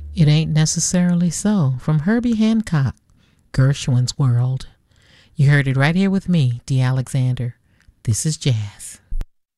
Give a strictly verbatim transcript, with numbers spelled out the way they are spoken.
It ain't necessarily so. From Herbie Hancock, Gershwin's World. You heard it right here with me, Dee Alexander. This is jazz.